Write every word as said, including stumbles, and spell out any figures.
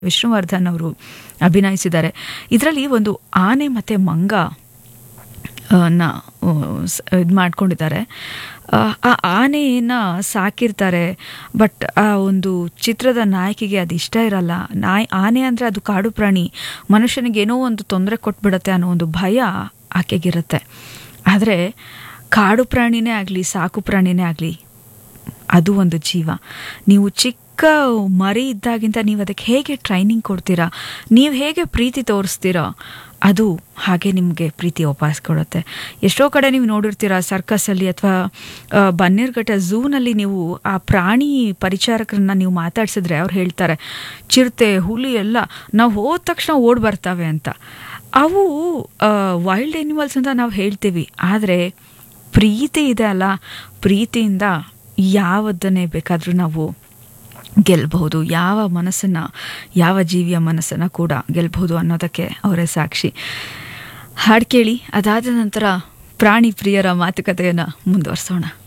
ವಿಷ್ಣುವರ್ಧನ್ ಅವರು ಅಭಿನಯಿಸಿದ್ದಾರೆ. ಇದರಲ್ಲಿ ಒಂದು ಆನೆ ಮತ್ತು ಮಂಗ ನ ಇದು ಮಾಡ್ಕೊಂಡಿದ್ದಾರೆ. ಆ ಆನೆಯನ್ನು ಸಾಕಿರ್ತಾರೆ, ಬಟ್ ಆ ಒಂದು ಚಿತ್ರದ ನಾಯಕಿಗೆ ಅದು ಇಷ್ಟ ಇರಲ್ಲ. ನಾಯಿ ಆನೆ ಅಂದರೆ ಅದು ಕಾಡು ಪ್ರಾಣಿ, ಮನುಷ್ಯನಿಗೆ ಏನೋ ಒಂದು ತೊಂದರೆ ಕೊಟ್ಬಿಡತ್ತೆ ಅನ್ನೋ ಒಂದು ಭಯ ಆಕೆಗಿರುತ್ತೆ. ಆದರೆ ಕಾಡು ಪ್ರಾಣಿನೇ ಆಗಲಿ ಸಾಕು ಪ್ರಾಣಿನೇ ಆಗಲಿ ಅದು ಒಂದು ಜೀವ. ನೀವು ಚಿಕ್ಕ ಮರಿ ಇದ್ದಾಗಿಂತ ನೀವು ಅದಕ್ಕೆ ಹೇಗೆ ಟ್ರೈನಿಂಗ್ ಕೊಡ್ತೀರಾ, ನೀವು ಹೇಗೆ ಪ್ರೀತಿ ತೋರಿಸ್ತೀರಾ, ಅದು ಹಾಗೆ ನಿಮಗೆ ಪ್ರೀತಿ ವಾಪಸ್ ಕೊಡುತ್ತೆ. ಎಷ್ಟೋ ಕಡೆ ನೀವು ನೋಡಿರ್ತೀರ ಸರ್ಕಸಲ್ಲಿ ಅಥವಾ ಬನ್ನೇರುಘಟ್ಟ ಝೂನಲ್ಲಿ ನೀವು ಆ ಪ್ರಾಣಿ ಪರಿಚಾರಕರನ್ನ ನೀವು ಮಾತಾಡ್ಸಿದ್ರೆ ಅವ್ರು ಹೇಳ್ತಾರೆ ಚಿರತೆ ಹುಲಿ ಎಲ್ಲ ನಾವು ಹೋದ ತಕ್ಷಣ ಓಡಿ ಬರ್ತವೆ ಅಂತ. ಅವು ವೈಲ್ಡ್ ಎನಿಮಲ್ಸ್ ಅಂತ ನಾವು ಹೇಳ್ತೀವಿ, ಆದರೆ ಪ್ರೀತಿ ಇದೆ ಅಲ್ಲ, ಪ್ರೀತಿಯಿಂದ ಯಾವುದನ್ನೇ ಬೇಕಾದರೂ ನಾವು ಗೆಲ್ಲಬಹುದು. ಯಾವ ಮನಸ್ಸನ್ನು, ಯಾವ ಜೀವಿಯ ಮನಸ್ಸನ್ನು ಕೂಡ ಗೆಲ್ಲಬಹುದು ಅನ್ನೋದಕ್ಕೆ ಅವರೇ ಸಾಕ್ಷಿ. ಹಾಡು ಕೇಳಿ, ಅದಾದ ನಂತರ ಪ್ರಾಣಿ ಪ್ರಿಯರ ಮಾತುಕತೆಯನ್ನು ಮುಂದುವರಿಸೋಣ.